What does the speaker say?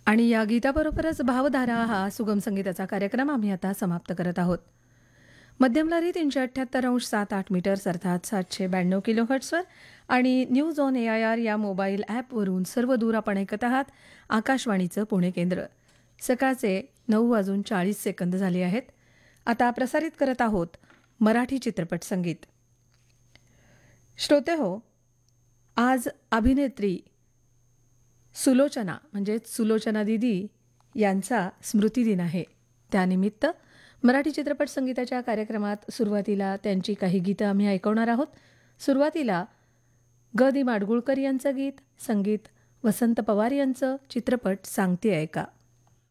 आणि या गीताबरोबरच भावधारा हा सुगम संगीताचा कार्यक्रम आम्ही आता समाप्त करत आहोत. मध्यमलहरी 378.78 मीटर्स अर्थात 792 किलोहर्ट्झवर आणि न्यूज ऑन AIR या मोबाईल ॲपवरून सर्व दूर आपण ऐकत आहात आकाशवाणीचं पुणे केंद्र. सकाळचे 9:40 झाले आहेत. आता प्रसारित करत आहोत मराठी चित्रपट संगीत. श्रोते हो, आज अभिनेत्री सुलोचना म्हणजेच सुलोचना दीदी यांचा स्मृतिदिन आहे. त्यानिमित्त मराठी चित्रपट संगीताच्या कार्यक्रमात सुरुवातीला त्यांची काही गीतं आम्ही ऐकवणार आहोत. सुरुवातीला ग. दी. माडगुळकर यांचं गीत, संगीत वसंत पवार यांचं, चित्रपट सांगते ऐका.